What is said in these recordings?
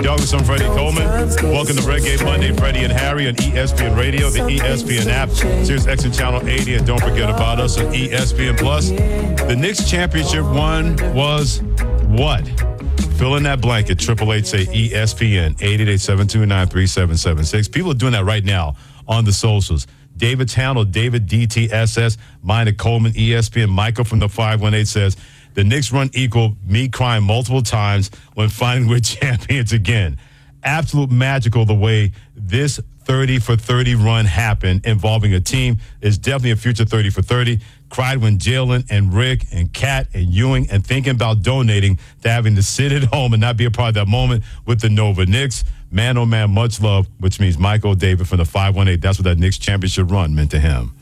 Douglas, I'm Freddie Coleman. Welcome to Reggae Monday, Freddie and Harry on ESPN Radio, the ESPN app, Sirius XM Channel 80, and don't forget about us on ESPN Plus. The Knicks championship run was what? Fill in that blanket. 888 say ESPN, 888-729-3776. People are doing that right now on the socials. David Town, David DTSS, mine at Coleman, ESPN. Michael from the 518 says, the Knicks run equal me crying multiple times when finding we're champions again. Absolute magical the way this 30 for 30 run happened involving a team is definitely a future 30 for 30. Cried when Jalen and Rick and Kat and Ewing and thinking about donating to having to sit at home and not be a part of that moment with the Nova Knicks. Man, oh man, much love, which means Michael David from the 518. That's what that Knicks championship run meant to him.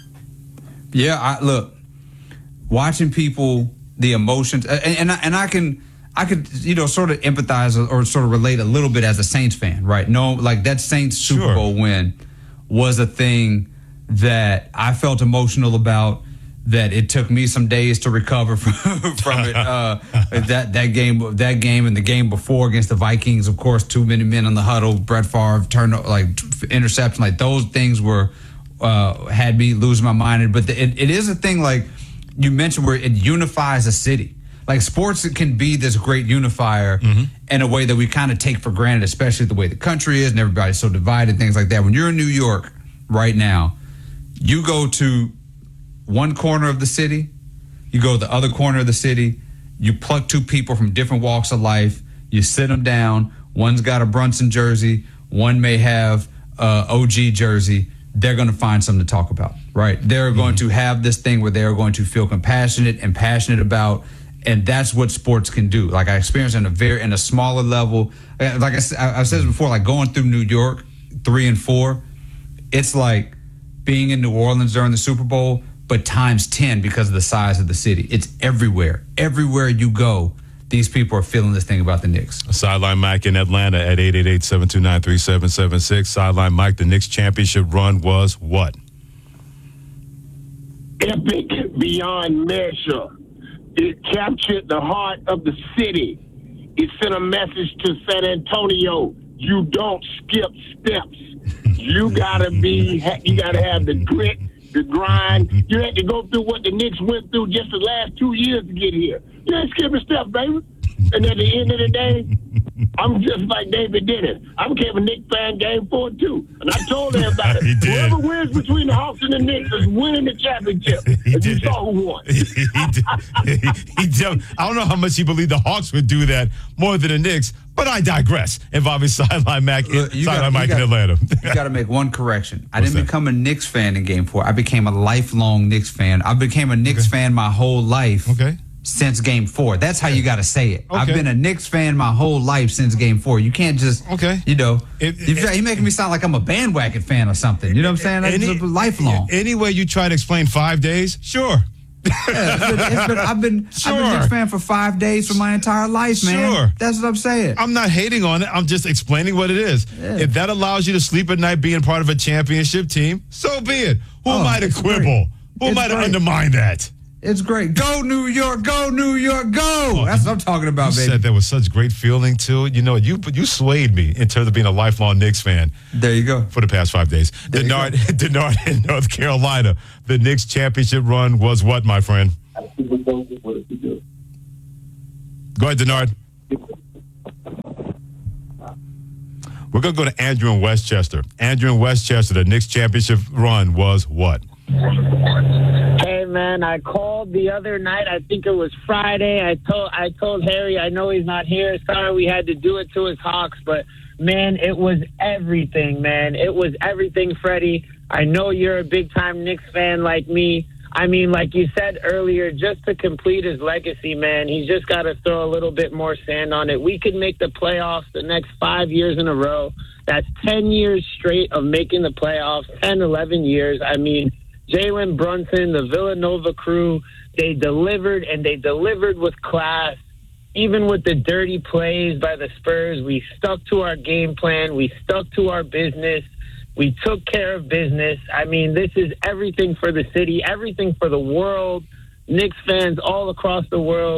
Yeah, look, watching people, the emotions, and I could sort of empathize or sort of relate a little bit as a Saints fan, right? No, like that Saints Super Bowl win was a thing that I felt emotional about. That it took me some days to recover from it. That game and the game before against the Vikings, of course, too many men in the huddle, Brett Favre interception, like those things were had me losing my mind. But it is a thing like you mentioned where it unifies a city. Like sports can be this great unifier in a way that we kind of take for granted, especially the way the country is and everybody's so divided, things like that. When you're in New York right now, you go to one corner of the city, you go to the other corner of the city, you pluck two people from different walks of life, you sit them down, one's got a Brunson jersey, one may have OG jersey, they're going to find something to talk about, right? They're going to have this thing where they're going to feel compassionate and passionate about, and that's what sports can do. Like I experienced in a smaller level, like I've said this before, like going through New York 3 and 4, it's like being in New Orleans during the Super Bowl, but times 10 because of the size of the city. It's everywhere. Everywhere you go, these people are feeling this thing about the Knicks. Sideline Mike in Atlanta at 888-729-3776. Sideline Mike, the Knicks championship run was what? Epic beyond measure. It captured the heart of the city. It sent a message to San Antonio. You don't skip steps. You gotta have the grit, the grind. You had to go through what the Knicks went through just the last 2 years to get here. You ain't skipping steps, baby. And at the end of the day, I'm just like David Dennis. I became a Knicks fan game 4 too. And I told everybody, whoever wins between the Hawks and the Knicks is winning the championship. And you saw who won. He did. I don't know how much he believed the Hawks would do that more than the Knicks, but I digress. Involving Sideline Mike in Atlanta. You got to make one correction. I didn't become a Knicks fan in game 4. I became a lifelong Knicks fan. I became a Knicks fan my whole life. Since game 4. That's how you got to say it. I've been a Knicks fan my whole life since game 4. You can't just, you're making me sound like I'm a bandwagon fan or something. You know what I'm saying? That's lifelong. Any way you try to explain 5 days, sure. I've been a Knicks fan for 5 days for my entire life, man. Sure. That's what I'm saying. I'm not hating on it. I'm just explaining what it is. Yeah. If that allows you to sleep at night being part of a championship team, so be it. Who am I to quibble? Who am I to undermine that? It's great. Go New York, go New York, go. That's what I'm talking about, baby. You said that with such great feeling, too. You know, you swayed me in terms of being a lifelong Knicks fan. There you go. For the past 5 days. Denard in North Carolina, the Knicks championship run was what, my friend? Go ahead, Denard. We're going to go to Andrew in Westchester. Andrew in Westchester, the Knicks championship run was what? Hey man, I called the other night. I think it was Friday. I told Harry, I know he's not here. Sorry we had to do it to his Hawks, but man, it was everything, man. It was everything, Freddie. I know you're a big time Knicks fan like me. I mean, like you said earlier, just to complete his legacy, man, he's just got to throw a little bit more sand on it. We could make the playoffs the next 5 years in a row. That's 10 years straight of making the playoffs, 10, 11 years. I mean, Jalen Brunson, the Villanova crew, they delivered, and they delivered with class. Even with the dirty plays by the Spurs, we stuck to our game plan. We stuck to our business. We took care of business. I mean, this is everything for the city, everything for the world. Knicks fans all across the world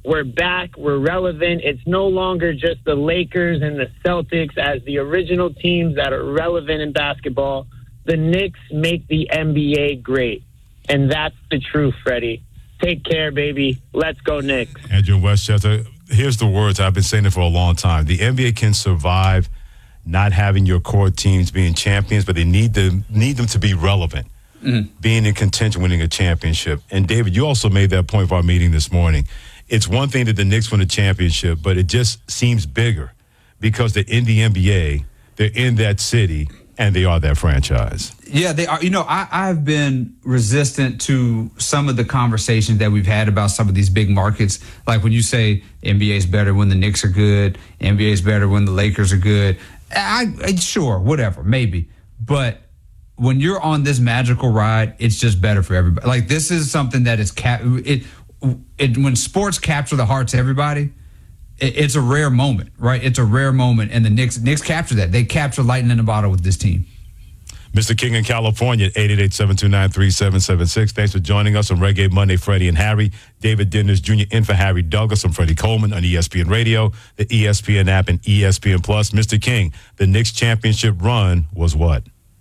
We're back. We're relevant. It's no longer just the Lakers and the Celtics as the original teams that are relevant in basketball. The Knicks make the NBA great. And that's the truth, Freddie. Take care, baby. Let's go, Knicks. Andrew Westchester, here's the words. I've been saying it for a long time. The NBA can survive not having your core teams being champions, but they need them to be relevant, being in contention, winning a championship. And, David, you also made that point for our meeting this morning. It's one thing that the Knicks win a championship, but it just seems bigger because they're in the NBA, they're in that city, and they are that franchise. Yeah, they are. You know, I've been resistant to some of the conversations that we've had about some of these big markets. Like when you say NBA is better when the Knicks are good, NBA is better when the Lakers are good. Sure, whatever, maybe. But when you're on this magical ride, it's just better for everybody. Like this is something that is when sports capture the hearts of everybody, it's a rare moment, right? It's a rare moment, and the Knicks capture that. They capture lightning in a bottle with this team. Mr. King in California, 888-729-3776. Thanks for joining us on Reggae Monday, Freddie and Harry. David Dennis Jr. in for Harry Douglas. I'm Freddie Coleman on ESPN Radio, the ESPN app, and ESPN Plus. Mr. King, the Knicks championship run was what?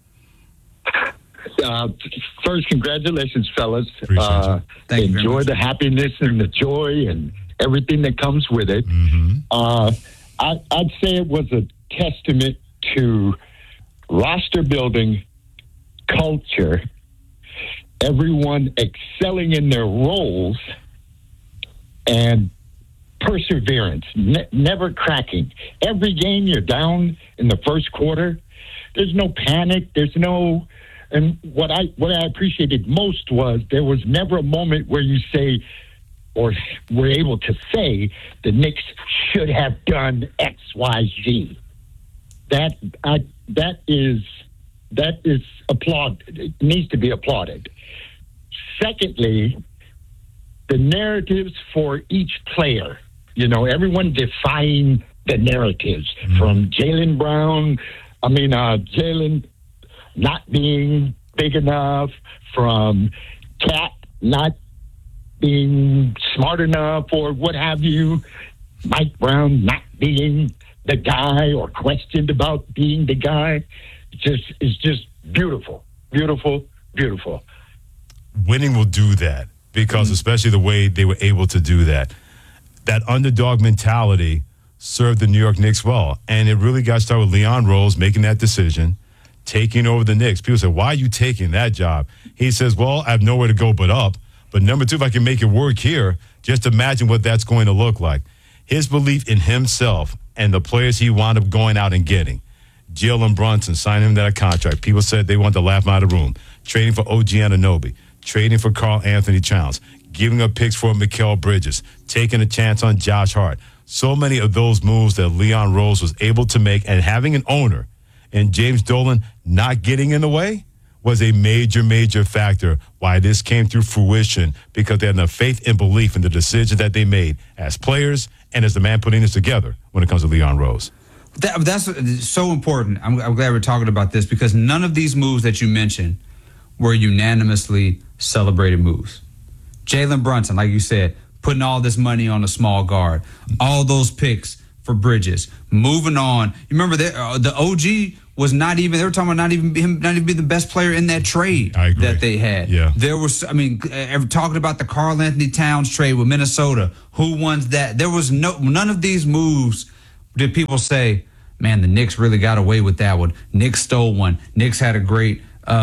First, congratulations, fellas. Thank you. Enjoy the happiness and the joy and everything that comes with it. I'd say it was a testament to roster building, culture, everyone excelling in their roles, and perseverance, never cracking. Every game you're down in the first quarter, there's no panic, and what I appreciated most was there was never a moment where you say, or were able to say, the Knicks should have done X, Y, Z. That is applauded. It needs to be applauded. Secondly, the narratives for each player. You know, everyone defying the narratives from Jaylen Brown. Jaylen not being big enough, from Cat not being smart enough, or what have you. Mike Brown not being the guy or questioned about being the guy. It's just beautiful, beautiful, beautiful. Winning will do that because especially the way they were able to do that. That underdog mentality served the New York Knicks well. And it really got started with Leon Rose making that decision, taking over the Knicks. People say, why are you taking that job? He says, well, I have nowhere to go but up. But number two, if I can make it work here, just imagine what that's going to look like. His belief in himself and the players he wound up going out and getting. Jalen Brunson signing him that contract. People said they wanted to laugh him out of the room. Trading for OG Anunoby. Trading for Karl Anthony Towns. Giving up picks for Mikal Bridges. Taking a chance on Josh Hart. So many of those moves that Leon Rose was able to make, and having an owner and James Dolan not getting in the way was a major, major factor why this came to fruition, because they had enough faith and belief in the decision that they made as players and as the man putting this together when it comes to Leon Rose. That's so important. I'm glad we're talking about this because none of these moves that you mentioned were unanimously celebrated moves. Jalen Brunson, like you said, putting all this money on a small guard, all those picks for Bridges, moving on. You remember the OG was not even, they were talking about not even be the best player in that trade that they had. Yeah. There was, talking about the Karl Anthony Towns trade with Minnesota, who won that? There was none of these moves did people say, man, the Knicks really got away with that one. Knicks stole one. Knicks had a great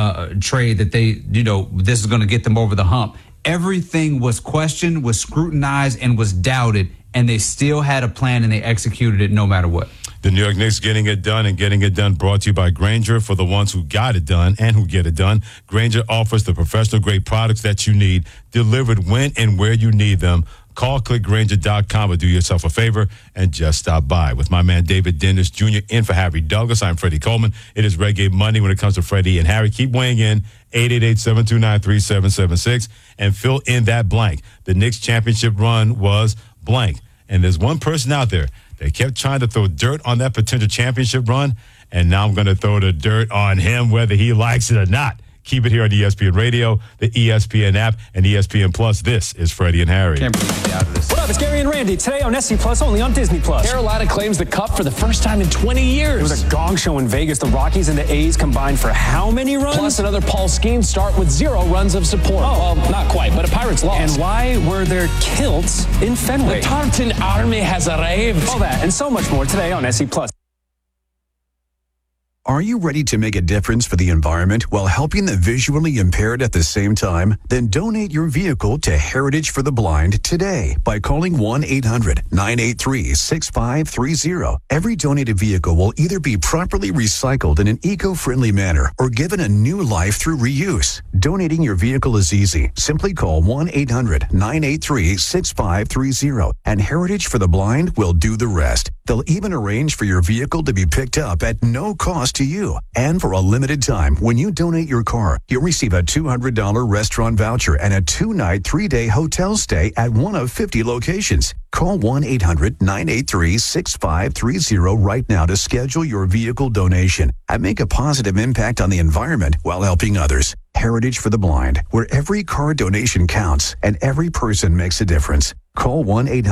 trade that they, this is going to get them over the hump. Everything was questioned, was scrutinized, and was doubted, and they still had a plan, and they executed it no matter what. The New York Knicks getting it done, and getting it done brought to you by Grainger. For the ones who got it done and who get it done, Grainger offers the professional-grade products that you need, delivered when and where you need them. Call clickgrainger.com or do yourself a favor and just stop by. With my man David Dennis Jr. in for Harry Douglas, I'm Freddie Coleman. It is Reggae Monday when it comes to Freddie and Harry. Keep weighing in, 888-729-3776, and fill in that blank. The Knicks championship run was blank. And there's one person out there that kept trying to throw dirt on that potential championship run, and now I'm going to throw the dirt on him whether he likes it or not. Keep it here on ESPN Radio, the ESPN app, and ESPN Plus. This is Freddie and Harry. Can't believe you're out of this. up? It's Gary and Randy. Today on SC Plus, only on Disney Plus. Carolina claims the cup for the first time in 20 years. It was a gong show in Vegas. The Rockies and the A's combined for how many runs? Plus another Paul Skeens start with 0 runs of support. Oh. Well, not quite, but a Pirates lost. And why were there kilts in Fenway? The Tartan Army has arrived. All that and so much more today on SC Plus. Are you ready to make a difference for the environment while helping the visually impaired at the same time? Then donate your vehicle to Heritage for the Blind today by calling 1-800-983-6530. Every donated vehicle will either be properly recycled in an eco-friendly manner or given a new life through reuse. Donating your vehicle is easy. Simply call 1-800-983-6530 and Heritage for the Blind will do the rest. They'll even arrange for your vehicle to be picked up at no cost to you. And for a limited time, when you donate your car, you'll receive a $200 restaurant voucher and a 2-night, 3-day hotel stay at one of 50 locations. Call 1-800-983-6530 right now to schedule your vehicle donation and make a positive impact on the environment while helping others. Heritage for the Blind, where every car donation counts and every person makes a difference. Call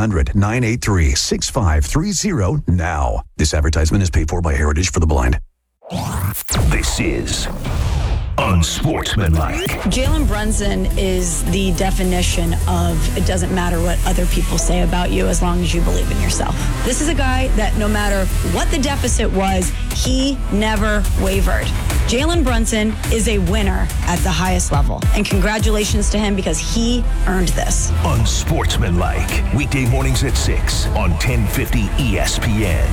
1-800-983-6530 now. This advertisement is paid for by Heritage for the Blind. This is unsportsmanlike. Jalen Brunson is the definition of it doesn't matter what other people say about you as long as you believe in yourself. This is a guy that no matter what the deficit was, he never wavered. Jalen Brunson is a winner at the highest level. And congratulations to him because he earned this. Unsportsmanlike. Weekday mornings at 6 on 1050 ESPN.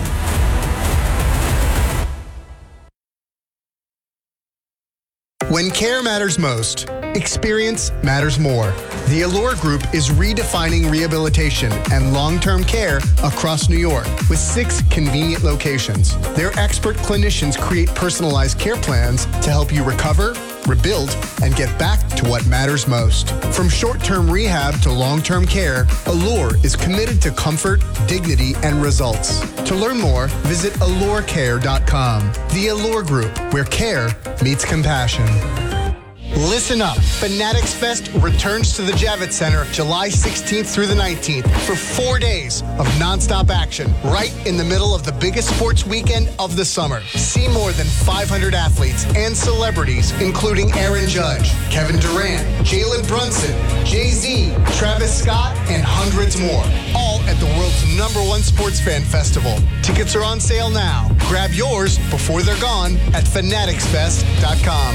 When care matters most, experience matters more. The Allure Group is redefining rehabilitation and long-term care across New York with 6 convenient locations. Their expert clinicians create personalized care plans to help you recover, rebuild, and get back to what matters most. From short-term rehab to long-term care, Allure is committed to comfort, dignity, and results. To learn more, visit allurecare.com. The Allure Group, where care meets compassion. Listen up. Fanatics Fest returns to the Javits Center July 16th through the 19th for 4 days of nonstop action right in the middle of the biggest sports weekend of the summer. See more than 500 athletes and celebrities, including Aaron Judge, Kevin Durant, Jalen Brunson, Jay-Z, Travis Scott, and hundreds more. All at the world's #1 sports fan festival. Tickets are on sale now. Grab yours before they're gone at fanaticsfest.com.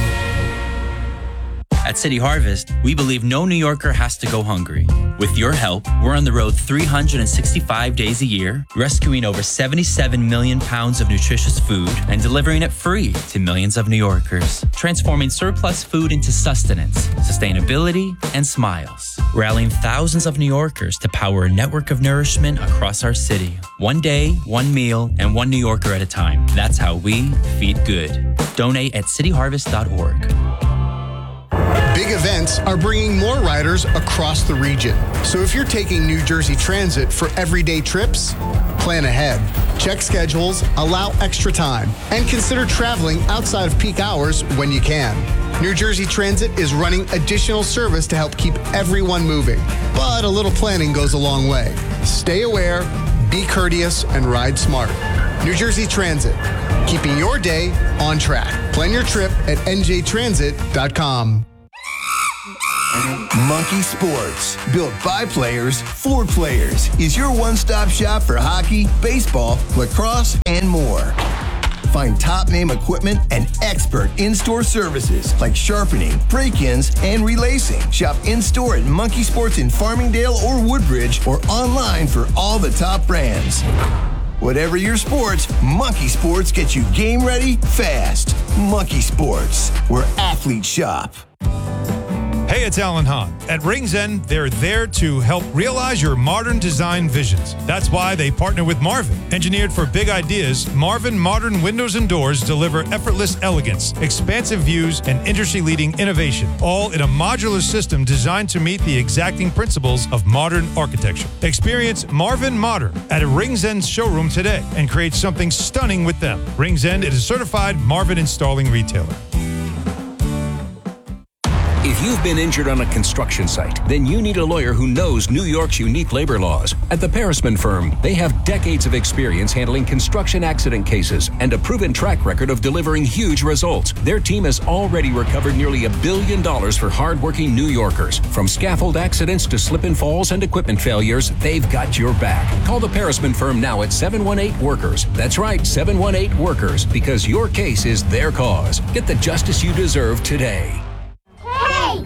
At City Harvest, we believe no New Yorker has to go hungry. With your help, we're on the road 365 days a year, rescuing over 77 million pounds of nutritious food and delivering it free to millions of New Yorkers, transforming surplus food into sustenance, sustainability, and smiles, rallying thousands of New Yorkers to power a network of nourishment across our city. One day, one meal, and one New Yorker at a time. That's how we feed good. Donate at cityharvest.org. Big events are bringing more riders across the region. So if you're taking New Jersey Transit for everyday trips, plan ahead. Check schedules, allow extra time, and consider traveling outside of peak hours when you can. New Jersey Transit is running additional service to help keep everyone moving. But a little planning goes a long way. Stay aware, be courteous, and ride smart. New Jersey Transit, keeping your day on track. Plan your trip at njtransit.com. Monkey Sports, built by players for players, is your one-stop shop for hockey, baseball, lacrosse, and more. Find top-name equipment and expert in-store services like sharpening, break-ins, and relacing. Shop in-store at Monkey Sports in Farmingdale or Woodbridge or online for all the top brands. Whatever your sports, Monkey Sports gets you game ready fast. Monkey Sports, where athletes shop. Hey, it's Alan Hahn. At Rings End, they're there to help realize your modern design visions. That's why they partner with Marvin. Engineered for big ideas, Marvin Modern Windows and Doors deliver effortless elegance, expansive views, and industry-leading innovation, all in a modular system designed to meet the exacting principles of modern architecture. Experience Marvin Modern at a Rings End showroom today and create something stunning with them. Rings End is a certified Marvin installing retailer. If you've been injured on a construction site, then you need a lawyer who knows New York's unique labor laws. At the Parisman Firm, they have decades of experience handling construction accident cases and a proven track record of delivering huge results. Their team has already recovered nearly $1 billion for hardworking New Yorkers. From scaffold accidents to slip and falls and equipment failures, they've got your back. Call the Parisman Firm now at 718-WORKERS. That's right, 718-WORKERS, because your case is their cause. Get the justice you deserve today. Hey!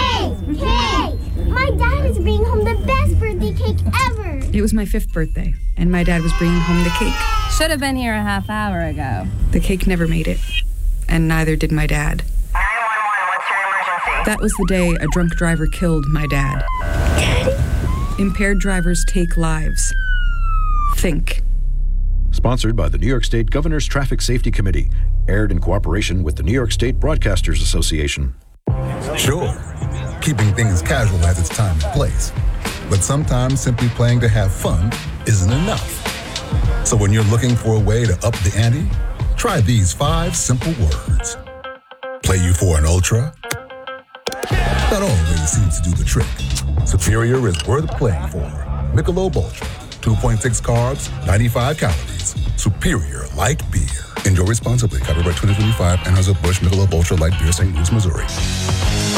My dad is bringing home the best birthday cake ever! It was my 5th birthday, and my dad was bringing home the cake. Should have been here a half hour ago. The cake never made it, and neither did my dad. 911, what's your emergency? That was the day a drunk driver killed my dad. Daddy? Impaired drivers take lives. Think. Sponsored by the New York State Governor's Traffic Safety Committee. Aired in cooperation with the New York State Broadcasters Association. Sure, keeping things casual has its time and place. But sometimes simply playing to have fun isn't enough. So when you're looking for a way to up the ante, try these 5 simple words. Play you for an ultra? That always seems to do the trick. Superior is worth playing for. Michelob Ultra. 2.6 carbs, 95 calories. Superior light beer. Enjoy responsibly. Copyright 2025. Anheuser-Busch Michelob Ultra Light Beer, St. Louis, Missouri.